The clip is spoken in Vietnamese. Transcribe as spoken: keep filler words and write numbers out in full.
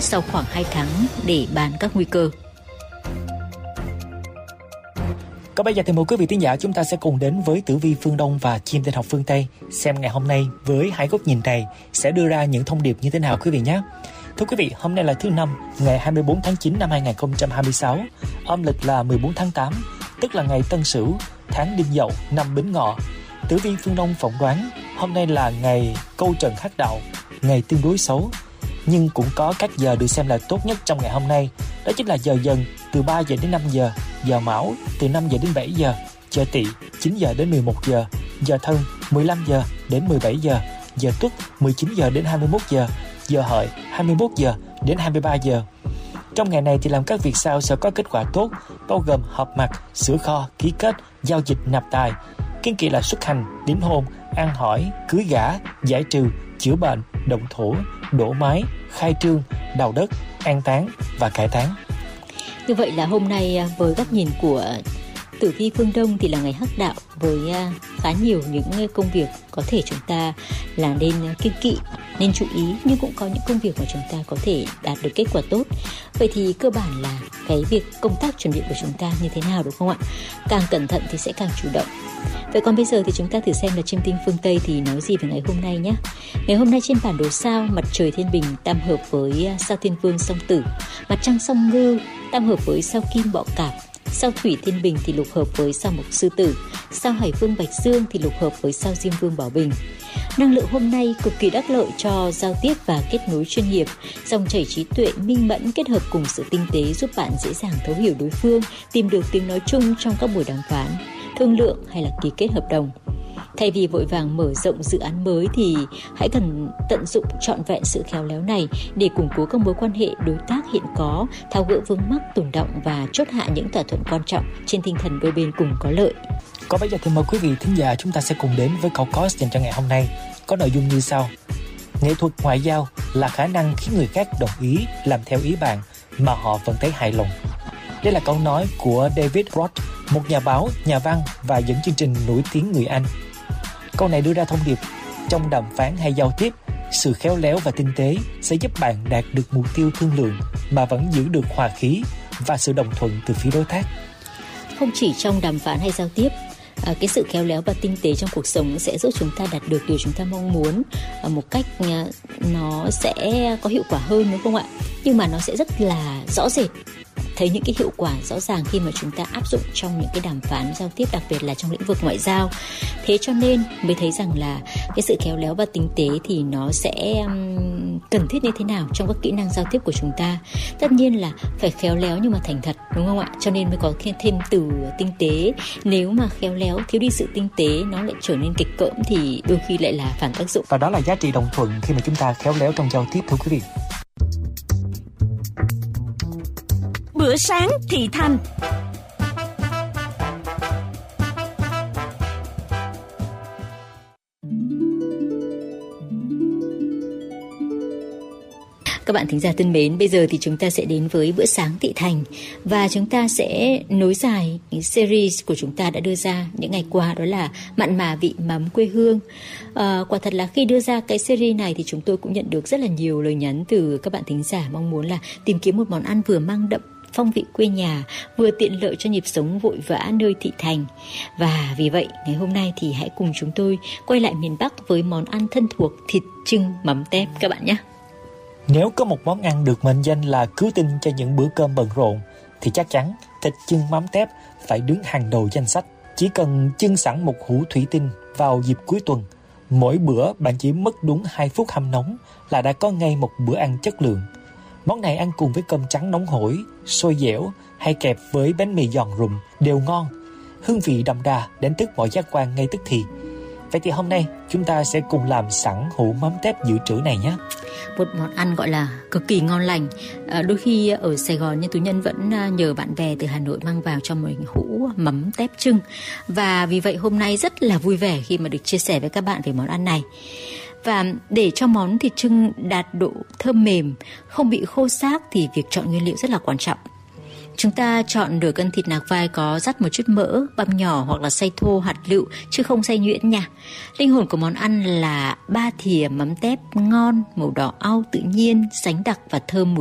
sau khoảng hai tháng để bàn các nguy cơ. Còn bây giờ thì mời quý vị thính giả chúng ta sẽ cùng đến với Tử vi phương Đông và Chim Tinh học phương Tây, xem ngày hôm nay với hai góc nhìn này sẽ đưa ra những thông điệp như thế nào quý vị nhé. Thưa quý vị, hôm nay là thứ năm, ngày hai mươi bốn tháng chín năm hai nghìn không trăm hai mươi sáu, âm lịch là mười bốn tháng tám, tức là ngày Tân Sửu, tháng Đinh Dậu, năm Bính Ngọ. Tử vi phương Đông phỏng đoán hôm nay là ngày câu trần hắc đạo, ngày tương đối xấu, nhưng cũng có các giờ được xem là tốt nhất trong ngày hôm nay. Đó chính là giờ Dần từ ba giờ đến năm giờ, giờ Mão từ năm giờ đến bảy giờ, giờ Tỵ chín giờ đến mười một giờ, giờ Thân mười lăm giờ đến mười bảy giờ, giờ Tuất mười chín giờ đến hai mươi mốt giờ, giờ Hợi hai mươi mốt giờ đến hai mươi ba giờ. Trong ngày này thì làm các việc sau sẽ có kết quả tốt, bao gồm họp mặt, sửa kho, ký kết, giao dịch, nạp tài. Kiêng kỵ là xuất hành, đính hôn, ăn hỏi, cưới gả, giải trừ, chữa bệnh, động thổ, đổ mái, khai trương, đào đất, an táng và cải táng. Như vậy là hôm nay với góc nhìn của Tử vi phương Đông thì là ngày hắc đạo, với khá nhiều những công việc có thể chúng ta là nên kiêng kỵ, nên chú ý, nhưng cũng có những công việc mà chúng ta có thể đạt được kết quả tốt. Vậy thì cơ bản là cái việc công tác chuẩn bị của chúng ta như thế nào, đúng không ạ? Càng cẩn thận thì sẽ càng chủ động. Vậy còn bây giờ thì chúng ta thử xem là Chim Tinh phương Tây thì nói gì về ngày hôm nay nhé. Ngày hôm nay trên bản đồ sao, mặt trời thiên bình tam hợp với sao thiên vương song tử, mặt trăng song ngư tam hợp với sao kim bọ cạp, sao thủy thiên bình thì lục hợp với sao mộc sư tử, sao hải vương bạch dương thì lục hợp với sao diêm vương bảo bình. Năng lượng hôm nay cực kỳ đắc lợi cho giao tiếp và kết nối chuyên nghiệp. Dòng chảy trí tuệ minh mẫn kết hợp cùng sự tinh tế giúp bạn dễ dàng thấu hiểu đối phương, tìm được tiếng nói chung trong các buổi đàm phán, thương lượng hay là ký kết hợp đồng. Thay vì vội vàng mở rộng dự án mới thì hãy cần tận dụng trọn vẹn sự khéo léo này để củng cố các mối quan hệ đối tác hiện có, tháo gỡ vướng mắc tồn đọng và chốt hạ những thỏa thuận quan trọng trên tinh thần đôi bên cùng có lợi. Còn bây giờ thì mời quý vị thính giả chúng ta sẽ cùng đến với câu cost dành cho ngày hôm nay, có nội dung như sau. Nghệ thuật ngoại giao là khả năng khiến người khác đồng ý làm theo ý bạn mà họ vẫn thấy hài lòng. Đây là câu nói của David Roth, một nhà báo, nhà văn và dẫn chương trình nổi tiếng người Anh. Câu này đưa ra thông điệp trong đàm phán hay giao tiếp, sự khéo léo và tinh tế sẽ giúp bạn đạt được mục tiêu thương lượng mà vẫn giữ được hòa khí và sự đồng thuận từ phía đối tác. Không chỉ trong đàm phán hay giao tiếp, À, cái sự khéo léo và tinh tế trong cuộc sống sẽ giúp chúng ta đạt được điều chúng ta mong muốn à, một cách à, nó sẽ có hiệu quả hơn, đúng không ạ? Nhưng mà nó sẽ rất là rõ rệt, thấy những cái hiệu quả rõ ràng khi mà chúng ta áp dụng trong những cái đàm phán giao tiếp, đặc biệt là trong lĩnh vực ngoại giao. Thế cho nên mới thấy rằng là cái sự khéo léo và tinh tế thì nó sẽ um, cần thiết như thế nào trong các kỹ năng giao tiếp của chúng ta. Tất nhiên là phải khéo léo nhưng mà thành thật, đúng không ạ? Cho nên mới có thêm từ tinh tế. Nếu mà khéo léo thiếu đi sự tinh tế, nó lại trở nên kịch cỡm thì đôi khi lại là phản tác dụng. Và đó là giá trị đồng thuận khi mà chúng ta khéo léo trong giao tiếp, thưa quý vị. Bữa sáng thị thành. Các bạn thính giả thân mến, bây giờ thì chúng ta sẽ đến với bữa sáng thị thành và chúng ta sẽ nối dài những series của chúng ta đã đưa ra những ngày qua, đó là mặn mà vị mắm quê hương. À, quả thật là khi đưa ra cái series này thì chúng tôi cũng nhận được rất là nhiều lời nhắn từ các bạn thính giả mong muốn là tìm kiếm một món ăn vừa mang đậm phong vị quê nhà, vừa tiện lợi cho nhịp sống vội vã nơi thị thành. Và vì vậy, ngày hôm nay thì hãy cùng chúng tôi quay lại miền Bắc với món ăn thân thuộc thịt chưng mắm tép các bạn nhé. Nếu có một món ăn được mệnh danh là cứu tinh cho những bữa cơm bận rộn thì chắc chắn thịt chưng mắm tép phải đứng hàng đầu danh sách. Chỉ cần chưng sẵn một hũ thủy tinh vào dịp cuối tuần, mỗi bữa bạn chỉ mất đúng hai phút hâm nóng là đã có ngay một bữa ăn chất lượng. Món này ăn cùng với cơm trắng nóng hổi, xôi dẻo hay kẹp với bánh mì giòn rụm đều ngon. Hương vị đậm đà đến tức mọi giác quan ngay tức thì. Vậy thì hôm nay chúng ta sẽ cùng làm sẵn hũ mắm tép dự trữ này nhé. Một món ăn gọi là cực kỳ ngon lành. À, đôi khi ở Sài Gòn nhưng Tú Nhân vẫn nhờ bạn bè từ Hà Nội mang vào cho mình hũ mắm tép chưng. Và vì vậy hôm nay rất là vui vẻ khi mà được chia sẻ với các bạn về món ăn này. Và để cho món thịt chưng đạt độ thơm mềm, không bị khô xác thì việc chọn nguyên liệu rất là quan trọng. Chúng ta chọn nửa cân thịt nạc vai có rắc một chút mỡ, băm nhỏ hoặc là xay thô hạt lựu chứ không xay nhuyễn nha. Linh hồn của món ăn là ba thìa mắm tép ngon, màu đỏ au tự nhiên, sánh đặc và thơm mùi